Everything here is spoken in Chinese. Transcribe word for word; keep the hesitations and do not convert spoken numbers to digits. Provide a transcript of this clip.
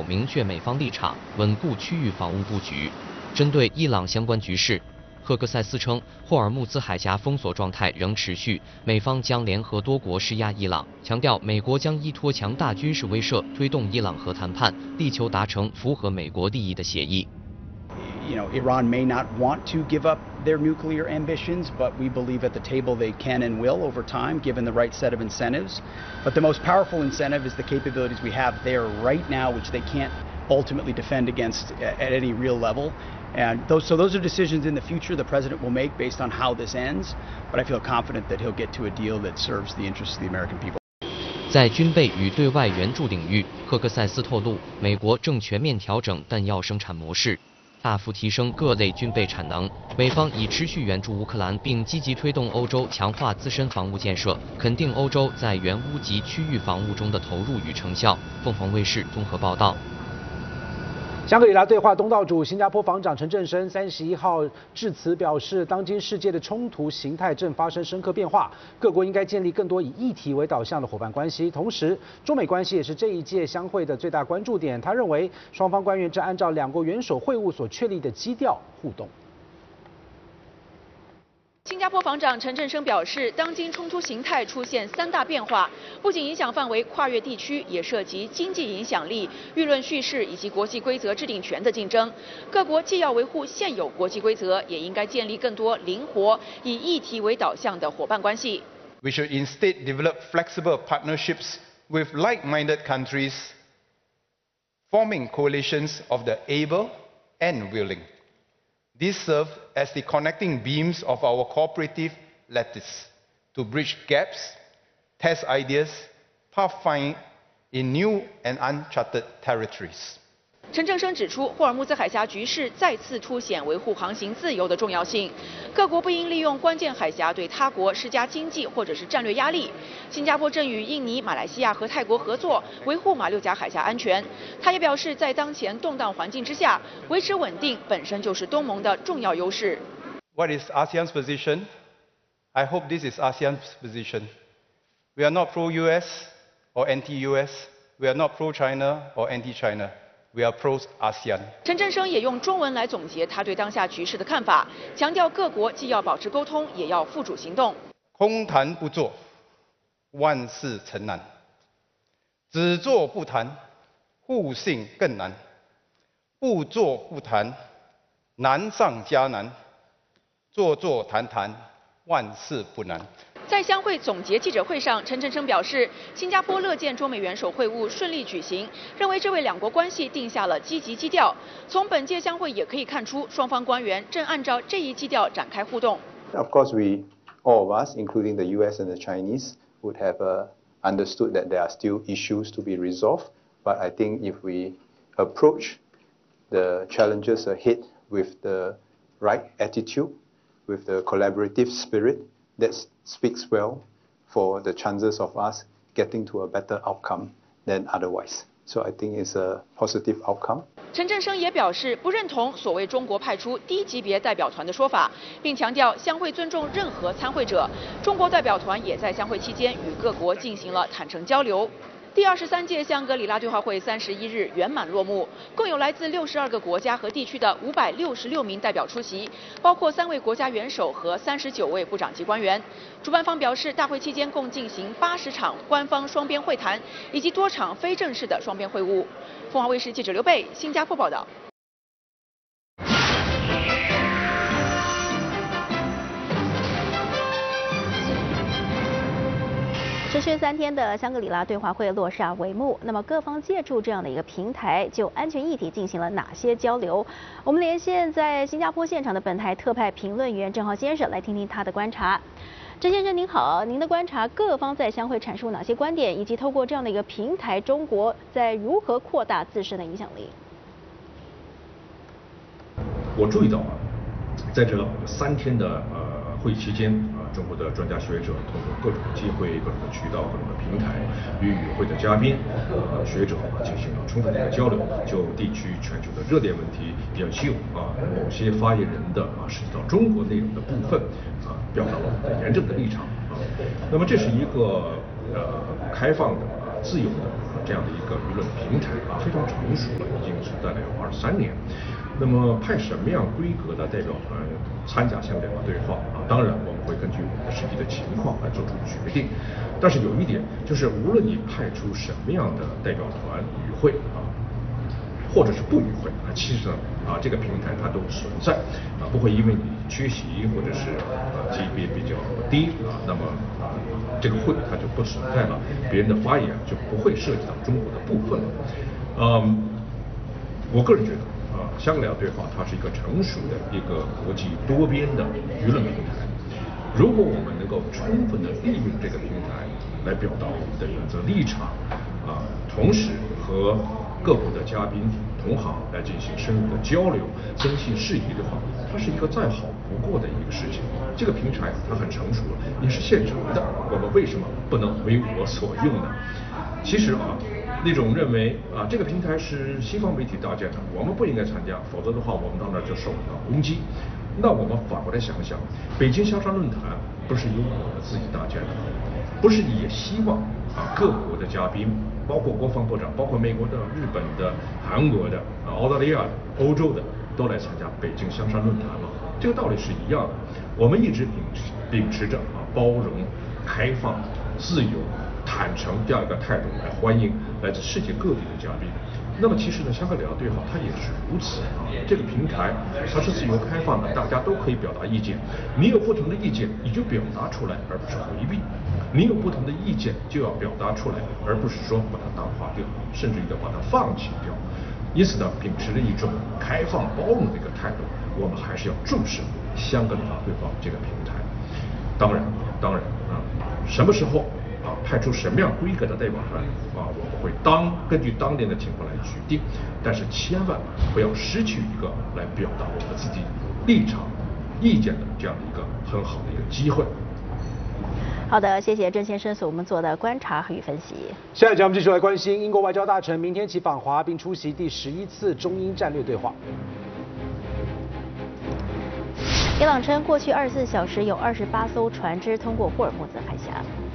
明确美方立场，稳固区域防务布局。针对伊朗相关局势，赫克塞斯称，霍尔木兹海峡封锁状态仍持续，美方将联合多国施压伊朗，强调美国将依托强大军事威慑，推动伊朗核谈判，力求达成符合美国利益的协议。 You know, Iran may not want to give up their nuclear ambitions, but we believe at the table they can and will over time, given the right set of incentives. But the most powerful incentive is the capabilities we have there right now, which they can't ultimately defend against at any real level. And those, so those are decisions in the future the president will make based on how this ends. But I feel confident that he'll get to a deal that serves the interests of the American people. 在军备与对外援助领域，赫克塞斯透露，美国正全面调整弹药生产模式。 大幅提升各类军备产能，美方已持续援助乌克兰，并积极推动欧洲强化自身防务建设，肯定欧洲在援乌及区域防务中的投入与成效。凤凰卫视综合报道。 香格里拉对话东道主新加坡防长陈振声三十一号致辞表示，当今世界的冲突形态正发生深刻变化，各国应该建立更多以议题为导向的伙伴关系。同时，中美关系也是这一届相会的最大关注点。他认为，双方官员正按照两国元首会晤所确立的基调互动。 新加坡防长陈振声表示，当今冲突形态出现三大变化，不仅影响范围跨越地区，也涉及经济影响力、舆论叙事以及国际规则制定权的竞争。各国既要维护现有国际规则，也应该建立更多灵活、以议题为导向的伙伴关系。 We should instead develop flexible partnerships with like-minded countries, forming coalitions of the able and willing. These serve as the connecting beams of our cooperative lattice to bridge gaps, test ideas, pathfind in new and uncharted territories. 陈振声指出，霍尔木兹海峡局势再次凸显维护航行自由的重要性。各国不应利用关键海峡对他国施加经济或者是战略压力。新加坡正与印尼、马来西亚和泰国合作，维护马六甲海峡安全。他也表示，在当前动荡环境之下，维持稳定本身就是东盟的重要优势。 What is ASEAN's position? I hope this is ASEAN's position. We are not pro-U S or anti-U S. We are not pro-China or anti-China. We are pro-ASEAN. 陈振声也用中文来总结他对当下局势的看法，强调各国既要保持沟通，也要付诸行动。 空谈不做，万事成难；只做不谈，互信更难；不做不谈，难上加难；做做谈谈，万事不难。 在相会总结记者会上，陈振声表示，新加坡乐见中美元首会晤顺利举行，认为这为两国关系定下了积极基调。从本届相会也可以看出，双方官员正按照这一基调展开互动。 Of course, we all of us, including the U S and the Chinese, would have uh, understood that there are still issues to be resolved. But I think if we approach the challenges ahead with the right attitude, with the collaborative spirit, that speaks well for the chances of us getting to a better outcome than otherwise. So I think it's a positive outcome. 陈振声也表示不认同所谓中国派出低级别代表团的说法，并强调相会尊重任何参会者。中国代表团也在相会期间与各国进行了坦诚交流。 第二十三届香格里拉对话会三十一日圆满落幕，共有来自六十二个国家和地区的五百六十六名代表出席，包括三位国家元首和三十九位部长级官员。主办方表示，大会期间共进行八十场官方双边会谈，以及多场非正式的双边会晤。凤凰卫视记者刘贝，新加坡报道。 持续三天的香格里拉对话会落下帷幕，那么各方借助这样的一个平台，就安全议题进行了哪些交流？我们连线在新加坡现场的本台特派评论员郑浩先生，来听听他的观察。郑先生您好，您的观察，各方在相会阐述哪些观点，以及透过这样的一个平台，中国在如何扩大自身的影响力？ 我注意到啊，在这三天的呃。 会议期间，啊，中国的专家学者通过各种机会、各种的渠道、各种的平台，与与会的嘉宾、呃学者啊进行了充分的一个交流，就地区全球的热点问题，也就啊某些发言人的啊涉及到中国内容的部分啊，表达了我们的严正的立场啊。那么这是一个呃开放的、 自由的这样的一个舆论平台啊，非常成熟了，已经存在了有二十三年。那么派什么样规格的代表团参加香格里拉对话啊？当然我们会根据我们的实际的情况来做出决定。但是有一点就是，无论你派出什么样的代表团与会啊，或者是不与会啊，其实呢啊这个平台它都存在啊，不会因为你缺席或者是啊级别比较低啊，那么啊这个会它就不存在了，别人的发言就不会涉及到中国的部分了。嗯，我个人觉得。啊，香格里拉对话它是一个成熟的一个国际多边的舆论平台。如果我们能够充分的利用这个平台来表达我们的原则立场，啊，同时和各国的嘉宾同行来进行深入的交流、分析事宜的话，它是一个再好不过的一个事情。这个平台它很成熟了，也是现成的，我们为什么不能为我所用呢？其实啊。那种认为啊，这个平台是西方媒体搭建的，我们不应该参加，否则的话，我们到那儿就受到攻击。那我们反过来想想，北京香山论坛不是由我们自己搭建的，不是也希望啊各国的嘉宾，包括国防部长，包括美国的、日本的、韩国的、啊、澳大利亚的、欧洲的，都来参加北京香山论坛吗？这个道理是一样的。我们一直秉持秉持着啊包容、开放、自由。坦诚这样一个态度来欢迎来自世界各地的嘉宾。那么其实呢，香格里拉对话它也是如此啊。这个平台它是自由开放的，大家都可以表达意见。你有不同的意见，你就表达出来，而不是回避；你有不同的意见，就要表达出来，而不是说把它淡化掉，甚至于要把它放弃掉。因此呢，秉持着一种开放包容的一个态度，我们还是要重视香格里拉对话这个平台。当然，当然啊，什么时候？啊，派出什么样规格的代表团啊，我们会当根据当年的情况来决定，但是千万不要失去一个来表达我们自己立场、意见的这样的一个很好的一个机会。 好的，谢谢郑先生所我们做的观察与分析。 下一节我们继续来关心英国外交大臣明天起访华，并出席第十一次中英战略对话。伊朗称，过去二十四小时有二十八艘船只通过霍尔木兹海峡。